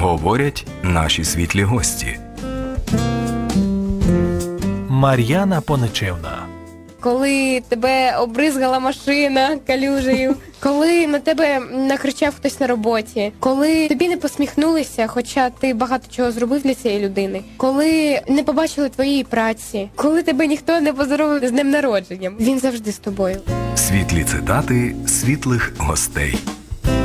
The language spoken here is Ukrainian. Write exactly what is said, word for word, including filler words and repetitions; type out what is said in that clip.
Говорять наші світлі гості. Мар'яна Понечевна. Коли тебе обризгала машина калюжею, коли на тебе накричав хтось на роботі, коли тобі не посміхнулися, хоча ти багато чого зробив для цієї людини, коли не побачили твоєї праці, коли тебе ніхто не поздоровив з днем народженням, він завжди з тобою. Світлі цитати світлих гостей.